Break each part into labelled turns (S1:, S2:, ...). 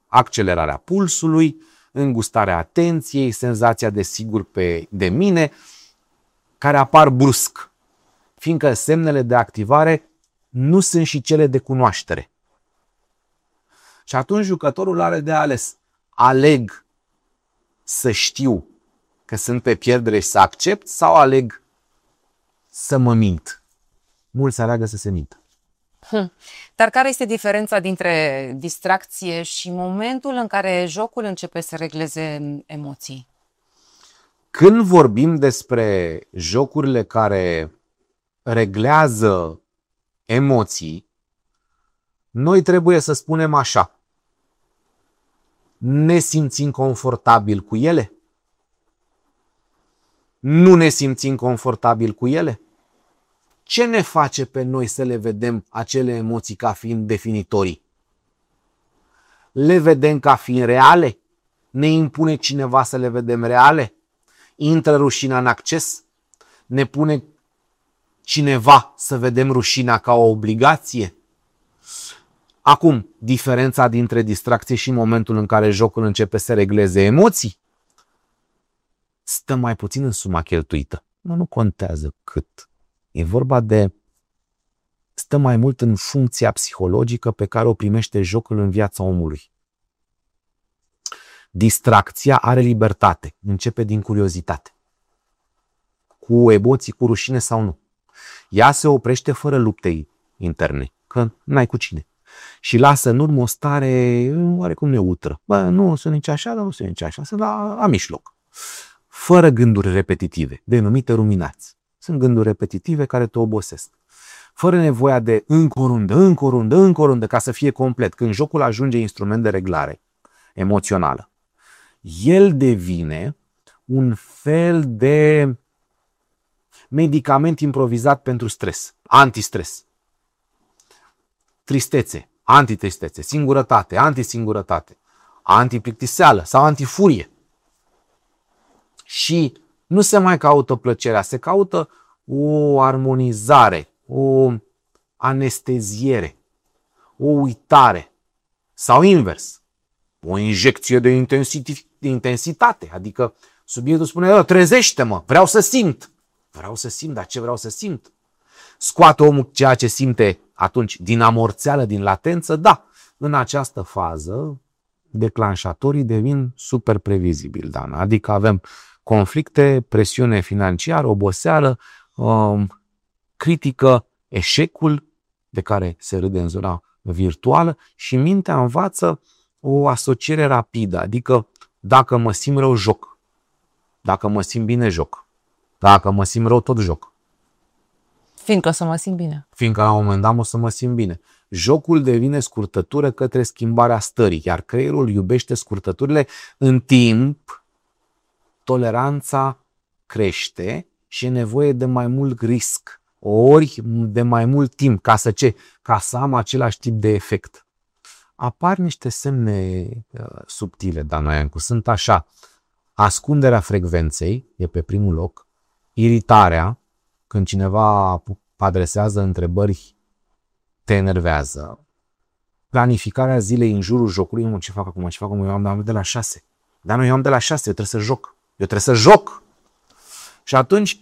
S1: accelerarea pulsului, îngustarea atenției, senzația de sigur de mine, care apar brusc, fiindcă semnele de activare nu sunt și cele de cunoaștere. Și atunci jucătorul are de ales. Aleg să știu că sunt pe pierdere și să accept sau aleg să mă mint? Mulți aleagă să se mintă.
S2: Dar care este diferența dintre distracție și momentul în care jocul începe să regleze emoții?
S1: Când vorbim despre jocurile care reglează emoții, noi trebuie să spunem așa: ne simțim confortabil cu ele? Nu ne simțim confortabil cu ele? Ce ne face pe noi să le vedem acele emoții ca fiind definitorii? Le vedem ca fiind reale? Ne impune cineva să le vedem reale? Intră rușinea în acces? Ne pune cineva să vedem rușinea ca o obligație? Acum, diferența dintre distracție și momentul în care jocul începe să regleze emoții stă mai puțin în suma cheltuită. Nu contează cât. E vorba de... stă mai mult în funcția psihologică pe care o primește jocul în viața omului. Distracția are libertate. Începe din curiozitate. Cu emoții, cu rușine sau nu. Ea se oprește fără lupte interne, că n-ai cu cine. Și lasă în urmă o stare oarecum neutră. Nu sunt nici așa, dar nu sunt nici așa. Sunt la mijloc. Fără gânduri repetitive, denumite ruminați. Sunt gânduri repetitive care te obosesc. Fără nevoia de încă o rundă, ca să fie complet. Când jocul ajunge instrument de reglare emoțională, el devine un fel de medicament improvizat pentru stres, antistres. Tristețe, antitristețe, singurătate, antisingurătate, antiplictiseală sau antifurie. Și nu se mai caută plăcerea, se caută o armonizare, o anesteziere, o uitare sau invers, o injecție de intensitate, adică subiectul spune: trezește-mă, vreau să simt, dar ce vreau să simt? Scoate omul ceea ce simte atunci din amorțeală, din latență, da, în această fază declanșatorii devin super previzibili, Dana. Adică avem conflicte, presiune financiară, oboseală, critică, eșecul de care se râde în zona virtuală și mintea învață o asociere rapidă, adică dacă mă simt rău, joc. Dacă mă simt bine, joc. Dacă mă simt rău, tot joc.
S2: Fiindcă o să mă simt bine.
S1: Fiindcă la un moment dat o să mă simt bine. Jocul devine scurtătură către schimbarea stării, iar creierul iubește scurtăturile. În timp, toleranța crește și e nevoie de mai mult risc, ori de mai mult timp. Ca să ce? Ca să am același tip de efect. Apar niște semne subtile, Dana Iancu. Sunt așa: ascunderea frecvenței e pe primul loc, iritarea, când cineva adresează întrebări, te enervează, planificarea zilei în jurul jocului. Ce fac acum? Eu am de la 6. Dar nu, eu am de la 6, eu trebuie să joc. Și atunci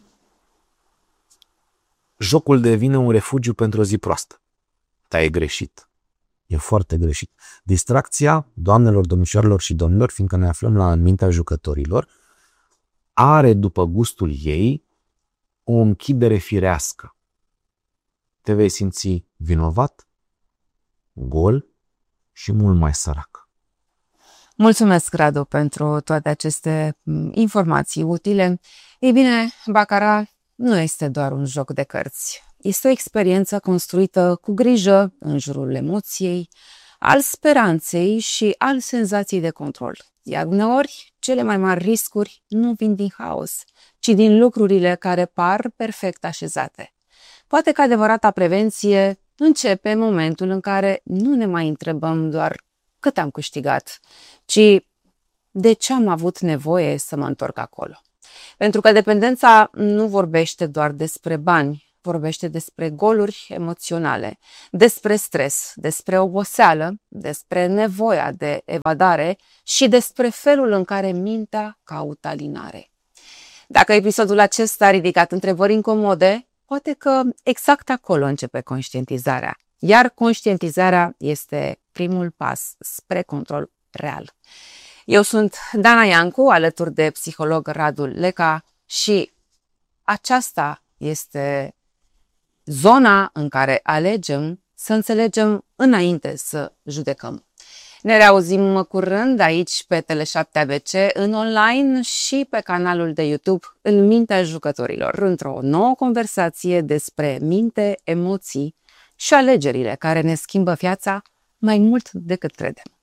S1: jocul devine un refugiu pentru o zi proastă. Dar e greșit. E foarte greșit. Distracția, doamnelor, domnișoarelor și domnilor, fiindcă ne aflăm în mintea jucătorilor, are după gustul ei o închidere firească. Te vei simți vinovat, gol și mult mai sărac.
S2: Mulțumesc, Radu, pentru toate aceste informații utile. Ei bine, Baccarat nu este doar un joc de cărți. Este o experiență construită cu grijă în jurul emoției, al speranței și al senzației de control. Iar uneori, cele mai mari riscuri nu vin din haos, ci din lucrurile care par perfect așezate. Poate că adevărata prevenție începe în momentul în care nu ne mai întrebăm doar cât am câștigat, ci de ce am avut nevoie să mă întorc acolo. Pentru că dependența nu vorbește doar despre bani, vorbește despre goluri emoționale, despre stres, despre oboseală, despre nevoia de evadare și despre felul în care mintea caută alinare. Dacă episodul acesta a ridicat întrebări incomode, poate că exact acolo începe conștientizarea, iar conștientizarea este primul pas spre control real. Eu sunt Dana Iancu, alături de psiholog Radu Leca și aceasta este zona în care alegem să înțelegem înainte să judecăm. Ne reauzim curând aici pe Tele7 ABC, în online și pe canalul de YouTube În Mintea Jucătorilor, într-o nouă conversație despre minte, emoții și alegerile care ne schimbă viața mai mult decât credem.